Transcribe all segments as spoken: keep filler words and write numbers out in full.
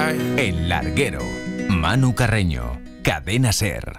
El Larguero. Manu Carreño. Cadena Ser.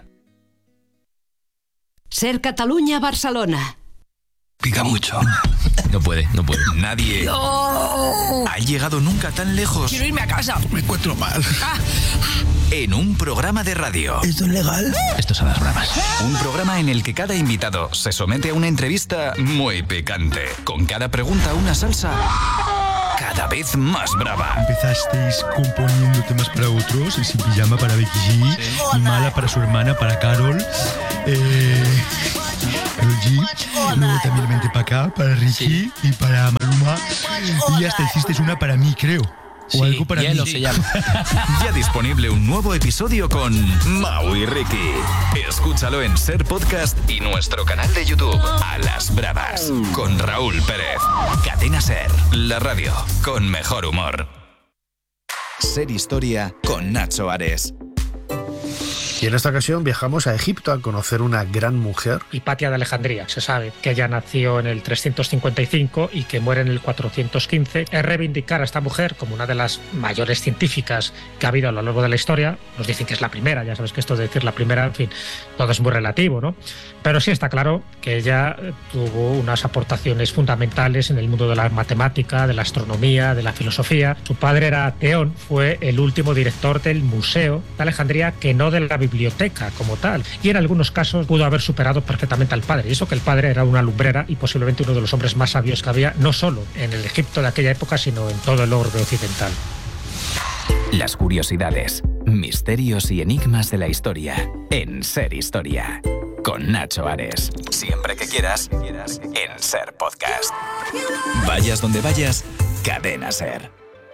Ser Cataluña, Barcelona. Pica mucho. No puede, no puede. Nadie no. ha llegado nunca tan lejos. Quiero irme a casa. Me encuentro mal. Ah. En un programa de radio. ¿Esto es legal? Esto son las bravas. Un programa en el que cada invitado se somete a una entrevista muy picante. Con cada pregunta una salsa cada vez más brava. Empezasteis componiendo temas para otros, y Sin Pijama para Becky G, sí. Y Mala para su hermana, para Carol. Eh... Karol G, luego también Vente para acá, para Ricky, sí. Y para Maluma, y hasta hicisteis una para mí, creo. O sí, algo para Hielo mí. Se llama. Ya disponible un nuevo episodio con Mau y Ricky. Escúchalo en Ser Podcast y nuestro canal de YouTube. A las Bravas, con Raúl Pérez. Cadena Ser, la radio con mejor humor. Ser Historia con Nacho Ares. Y en esta ocasión viajamos a Egipto a conocer una gran mujer. Hipatia de Alejandría. Se sabe que ella nació en el trescientos cincuenta y cinco y que muere en el cuatrocientos quince. Es reivindicar a esta mujer como una de las mayores científicas que ha habido a lo largo de la historia. Nos dicen que es la primera, ya sabes que esto de decir la primera, en fin, todo es muy relativo, ¿no? Pero sí está claro que ella tuvo unas aportaciones fundamentales en el mundo de la matemática, de la astronomía, de la filosofía. Su padre era Teón, fue el último director del Museo de Alejandría, que no de la biblioteca como tal, y en algunos casos pudo haber superado perfectamente al padre, y eso que el padre era una lumbrera y posiblemente uno de los hombres más sabios que había, no solo en el Egipto de aquella época, sino en todo el orbe occidental. Las curiosidades, misterios y enigmas de la historia en Ser Historia con Nacho Ares. Siempre que quieras, en Ser Podcast. Vayas donde vayas, Cadena Ser.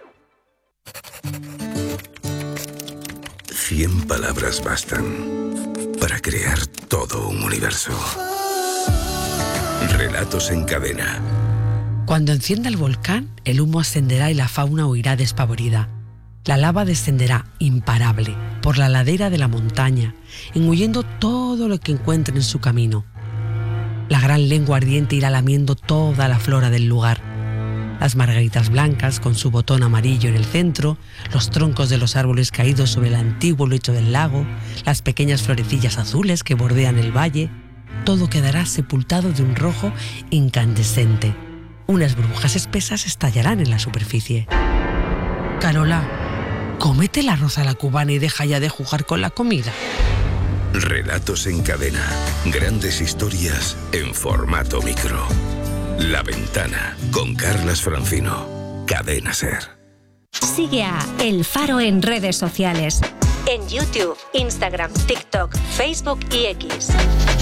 Cien palabras bastan para crear todo un universo. Relatos en cadena. Cuando encienda el volcán, el humo ascenderá y la fauna huirá despavorida. La lava descenderá, imparable, por la ladera de la montaña, engullendo todo lo que encuentre en su camino. La gran lengua ardiente irá lamiendo toda la flora del lugar. Las margaritas blancas con su botón amarillo en el centro, los troncos de los árboles caídos sobre el antiguo lecho del lago, las pequeñas florecillas azules que bordean el valle, todo quedará sepultado de un rojo incandescente. Unas burbujas espesas estallarán en la superficie. Carola, cómete el arroz a la cubana y deja ya de jugar con la comida. Relatos en cadena. Grandes historias en formato micro. La Ventana, con Carlas Francino. Cadena Ser. Sigue a El Faro en redes sociales. En YouTube, Instagram, TikTok, Facebook y X.